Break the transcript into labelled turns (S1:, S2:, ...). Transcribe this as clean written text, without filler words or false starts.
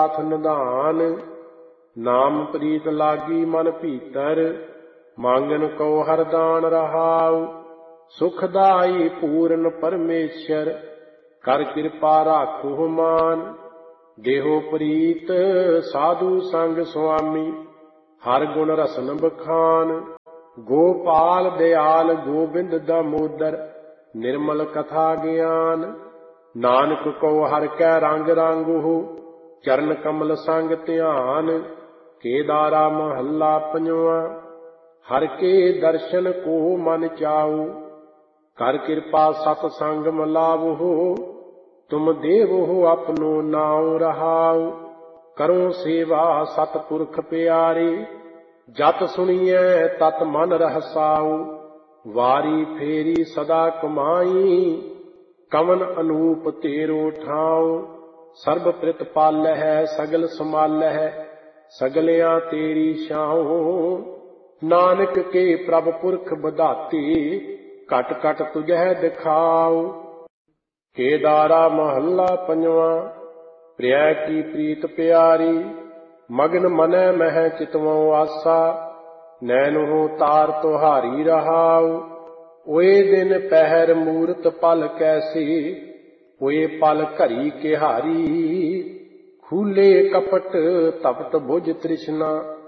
S1: साथ निधान। नाम प्रीत लागी मन भीतर, मांगन को हरदान रहाउ। सुखदाई पूर्ण परमेश्वर, कर कृपा राखो मान। देहो प्रीत साधु संग स्वामी, हर गुण रसन बखान। गोपाल दयाल गोबिंद दामोदर, निर्मल कथा ज्ञान। नानक को हर कै रंग रंगहु, चरण कमल संग ध्यान। केदारा महला पंजवा, हर के दर्शन को मन चाऊ। कर कृपा सतसंग मिलावहु, तुम देवहु अपनो नाउ रहाउ। करो सेवा सतपुरख प्यारे, जत सुनिए तत मन रहसाऊ। वारी फेरी सदा कमाई, कवन अनूप तेरो ठाव। सर्ब प्रित पालह सगल समालह, सगलियां तेरी छाओ। नानक के प्रभ पुरख बधाते, घट घट तुझै दिखाओ। केदारा महला पंजवा, प्रिय की प्रीत प्यारी। मगन मनै मह चितवों आसा, नैनों तार तुहारी रहाउ। ओए दिन पहर मूरत पल कैसी, ओए पल घरी के हारी। खूले कपट तपत भुज तृष्णा,